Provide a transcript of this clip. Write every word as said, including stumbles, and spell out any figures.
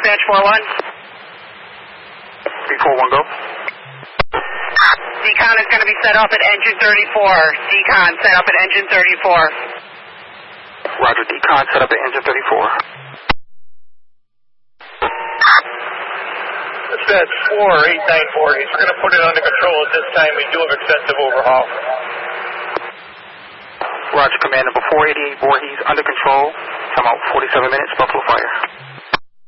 dispatch four one. three four one, go. Decon is going to be set up at engine thirty-four. Decon set up at engine thirty-four. Roger, Decon set up at engine thirty-four. Dispatch four eight nine four. He's going to put it under control at this time. We do have extensive overhaul. Roger, Command number four eighty-eight Voorhees under control. Time out forty-seven minutes, Buffalo Fire.